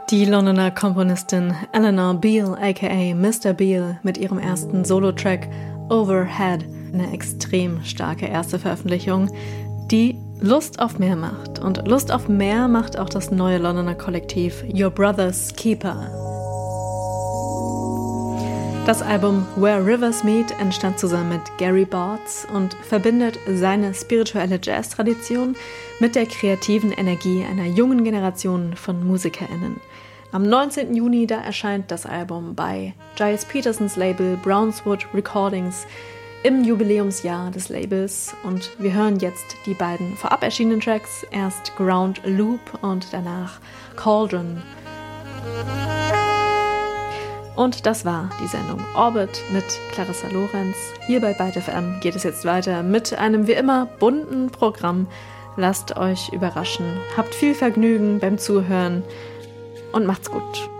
Die Londoner Komponistin Eleanor Beale aka Mr. Beale mit ihrem ersten Solo-Track Overhead, eine extrem starke erste Veröffentlichung, die Lust auf mehr macht. Und Lust auf mehr macht auch das neue Londoner Kollektiv Your Brother's Keeper. Das Album Where Rivers Meet entstand zusammen mit Gary Bartz und verbindet seine spirituelle Jazz-Tradition mit der kreativen Energie einer jungen Generation von MusikerInnen. Am 19. Juni, da erscheint das Album bei Giles Petersons Label Brownswood Recordings im Jubiläumsjahr des Labels und wir hören jetzt die beiden vorab erschienenen Tracks, erst Ground Loop und danach Cauldron. Und das war die Sendung Orbit mit Clarissa Lorenz. Hier bei Byte FM geht es jetzt weiter mit einem wie immer bunten Programm. Lasst euch überraschen, habt viel Vergnügen beim Zuhören und macht's gut.